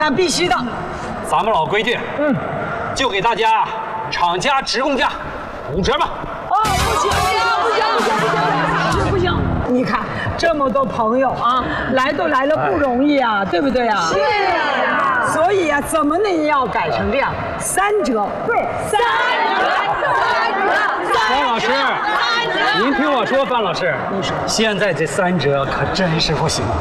那必须的。 咱们老规矩，就给大家厂家直供价5折吧。 哦，不行，不行！你看这么多朋友啊，来都来了不容易啊，对不对啊？是啊。所以啊，怎么能要改成这样？3折，对，3折。 范老师，您听我说，范老师，你说现在这3折可真是不行。